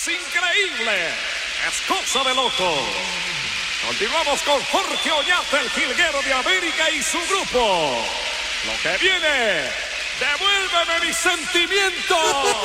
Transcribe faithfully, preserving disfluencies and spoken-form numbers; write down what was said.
es increíble. Es cosa de loco. Continuamos con Jorge Oñate, el jilguero de América y su grupo. Lo que viene, devuélveme mis sentimientos.